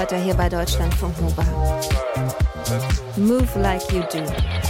Heute hier bei Deutschlandfunk Nova. Move like you do.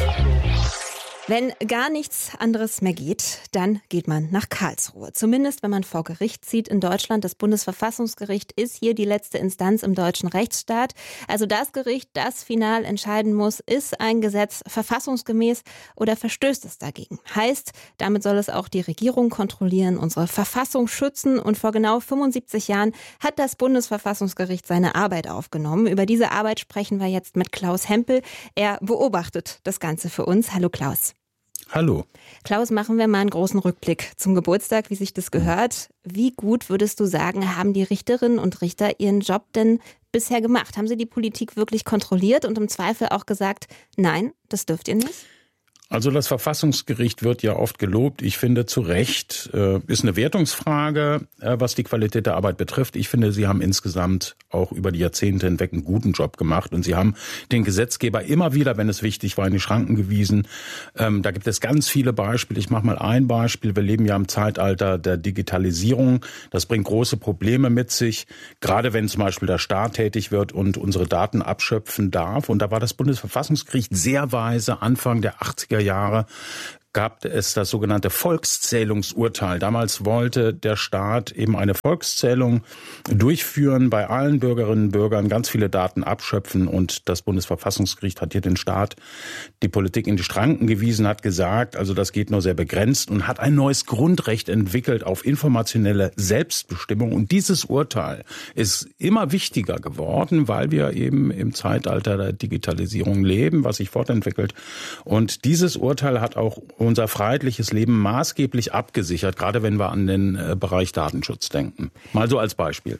Wenn gar nichts anderes mehr geht, dann geht man nach Karlsruhe. Zumindest, wenn man vor Gericht zieht in Deutschland. Das Bundesverfassungsgericht ist hier die letzte Instanz im deutschen Rechtsstaat. Also das Gericht, das final entscheiden muss, ist ein Gesetz verfassungsgemäß oder verstößt es dagegen. Heißt, damit soll es auch die Regierung kontrollieren, unsere Verfassung schützen. Und vor genau 75 Jahren hat das Bundesverfassungsgericht seine Arbeit aufgenommen. Über diese Arbeit sprechen wir jetzt mit Klaus Hempel. Er beobachtet das Ganze für uns. Hallo Klaus. Hallo. Klaus, machen wir mal einen großen Rückblick zum Geburtstag, wie sich das gehört. Wie gut, würdest du sagen, haben die Richterinnen und Richter ihren Job denn bisher gemacht? Haben sie die Politik wirklich kontrolliert und im Zweifel auch gesagt, nein, das dürft ihr nicht? Also das Verfassungsgericht wird ja oft gelobt. Ich finde zu Recht, ist eine Wertungsfrage, was die Qualität der Arbeit betrifft. Ich finde, sie haben insgesamt auch über die Jahrzehnte hinweg einen guten Job gemacht. Und sie haben den Gesetzgeber immer wieder, wenn es wichtig war, in die Schranken gewiesen. Da gibt es ganz viele Beispiele. Ich mache mal ein Beispiel. Wir leben ja im Zeitalter der Digitalisierung. Das bringt große Probleme mit sich, gerade wenn zum Beispiel der Staat tätig wird und unsere Daten abschöpfen darf. Und da war das Bundesverfassungsgericht sehr weise, Anfang der 80er Jahre gab es das sogenannte Volkszählungsurteil. Damals wollte der Staat eben eine Volkszählung durchführen, bei allen Bürgerinnen und Bürgern ganz viele Daten abschöpfen. Und das Bundesverfassungsgericht hat hier den Staat, die Politik in die Schranken gewiesen, hat gesagt, also das geht nur sehr begrenzt und hat ein neues Grundrecht entwickelt auf informationelle Selbstbestimmung. Und dieses Urteil ist immer wichtiger geworden, weil wir eben im Zeitalter der Digitalisierung leben, was sich fortentwickelt. Und dieses Urteil hat auch unser freiheitliches Leben maßgeblich abgesichert, gerade wenn wir an den Bereich Datenschutz denken. Mal so als Beispiel.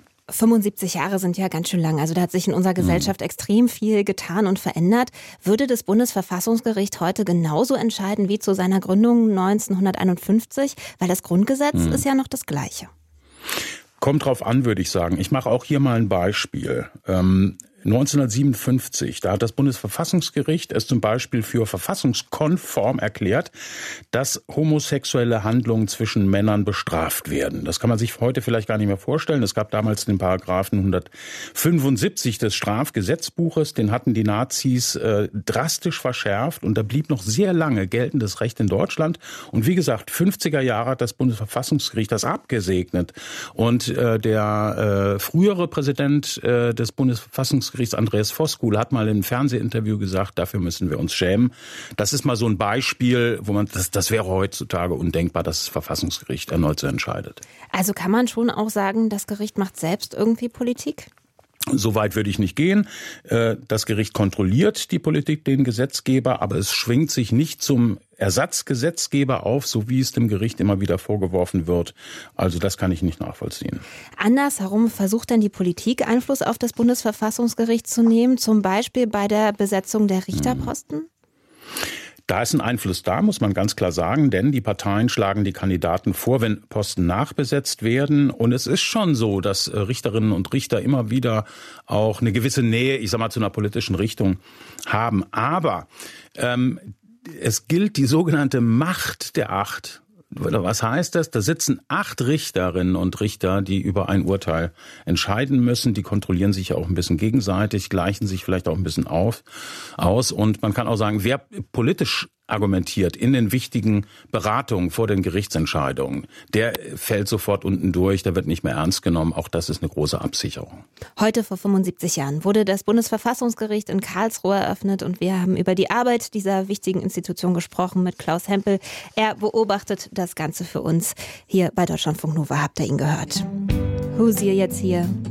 75 Jahre sind ja ganz schön lang. Also da hat sich in unserer Gesellschaft extrem viel getan und verändert. Würde das Bundesverfassungsgericht heute genauso entscheiden wie zu seiner Gründung 1951? Weil das Grundgesetz ist ja noch das Gleiche. Kommt drauf an, würde ich sagen. Ich mache auch hier mal ein Beispiel. 1957, da hat das Bundesverfassungsgericht es zum Beispiel für verfassungskonform erklärt, dass homosexuelle Handlungen zwischen Männern bestraft werden. Das kann man sich heute vielleicht gar nicht mehr vorstellen. Es gab damals den Paragraphen 175 des Strafgesetzbuches, den hatten die Nazis drastisch verschärft und da blieb noch sehr lange geltendes Recht in Deutschland. Und wie gesagt, 50er Jahre hat das Bundesverfassungsgericht das abgesegnet. Und der frühere Präsident des Bundesverfassungsgerichts, Andreas Voskuhl, hat mal in einem Fernsehinterview gesagt, dafür müssen wir uns schämen. Das ist mal so ein Beispiel, wo man das wäre heutzutage undenkbar, dass das Verfassungsgericht erneut so entscheidet. Also kann man schon auch sagen, das Gericht macht selbst irgendwie Politik? So weit würde ich nicht gehen. Das Gericht kontrolliert die Politik, den Gesetzgeber, aber es schwingt sich nicht zum Ersatzgesetzgeber auf, so wie es dem Gericht immer wieder vorgeworfen wird. Also das kann ich nicht nachvollziehen. Andersherum versucht denn die Politik Einfluss auf das Bundesverfassungsgericht zu nehmen, zum Beispiel bei der Besetzung der Richterposten? Da ist ein Einfluss da, muss man ganz klar sagen, denn die Parteien schlagen die Kandidaten vor, wenn Posten nachbesetzt werden. Und es ist schon so, dass Richterinnen und Richter immer wieder auch eine gewisse Nähe, ich sag mal, zu einer politischen Richtung haben. Aber es gilt die sogenannte Macht der Acht. Was heißt das? Da sitzen 8 Richterinnen und Richter, die über ein Urteil entscheiden müssen. Die kontrollieren sich ja auch ein bisschen gegenseitig, gleichen sich vielleicht auch ein bisschen aus. Und man kann auch sagen, wer politisch argumentiert in den wichtigen Beratungen vor den Gerichtsentscheidungen, der fällt sofort unten durch, der wird nicht mehr ernst genommen. Auch das ist eine große Absicherung. Heute vor 75 Jahren wurde das Bundesverfassungsgericht in Karlsruhe eröffnet und wir haben über die Arbeit dieser wichtigen Institution gesprochen mit Klaus Hempel. Er beobachtet das Ganze für uns. Hier bei Deutschlandfunk Nova habt ihr ihn gehört. Who's jetzt hier?